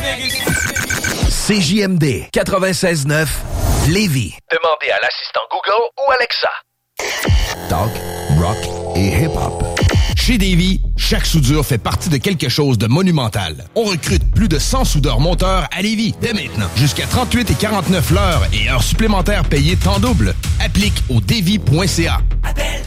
CJMD 96.9 Lévis. Demandez à l'assistant Google ou Alexa. Talk, rock et hip-hop. Chez Davy, chaque soudure fait partie de quelque chose de monumental. On recrute plus de 100 soudeurs monteurs à Lévis dès maintenant. Jusqu'à 38 et 49 l'heure et heures supplémentaires payées temps double. Applique au davy.ca. Appelle